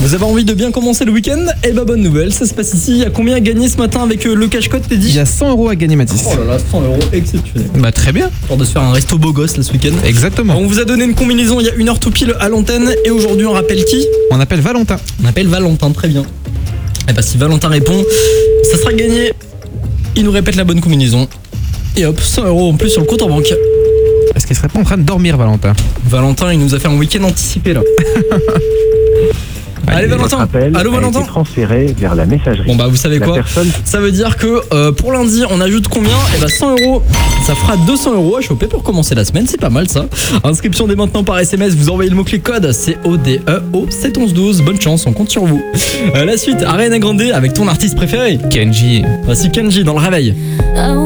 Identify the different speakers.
Speaker 1: Vous avez envie de bien commencer le week-end? Eh ben bonne nouvelle, ça se passe ici. Il y a combien à gagner ce matin avec le cash-code, t'es dit?
Speaker 2: Il y a 100 € à gagner, Mathis.
Speaker 1: Oh là là, 100 € exceptionnel.
Speaker 2: Bah très bien.
Speaker 1: Pour de se faire un resto beau gosse là ce week-end.
Speaker 2: Exactement.
Speaker 1: On vous a donné une combinaison il y a 1 heure tout pile à l'antenne. Et aujourd'hui on rappelle qui?
Speaker 2: On appelle Valentin.
Speaker 1: On appelle Valentin, très bien. Et bah si Valentin répond, ça sera gagné. Il nous répète la bonne combinaison. Et hop, 100 € en plus sur le compte en banque.
Speaker 2: Est-ce qu'il serait pas en train de dormir, Valentin?
Speaker 1: Valentin, il nous a fait un week-end anticipé là. Allez Valentin. Allô Valentin.
Speaker 3: Transféré vers la messagerie.
Speaker 1: Bon bah vous savez quoi, ça veut dire que pour lundi on ajoute combien? Et bah 100 €, ça fera 200 € à choper pour commencer la semaine, c'est pas mal ça. Inscription dès maintenant par SMS, vous envoyez le mot-clé code CODE au 71112, bonne chance, on compte sur vous. La suite, Ariana Grande avec ton artiste préféré
Speaker 2: Kenji.
Speaker 1: Voici Kenji dans le réveil.